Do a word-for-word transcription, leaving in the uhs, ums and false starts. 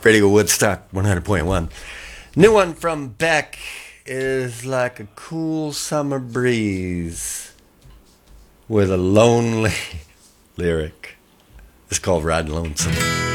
Radio Woodstock one hundred point one. New one from Beck is like a cool summer breeze with a lonely lyric. It's called Ride Lonesome.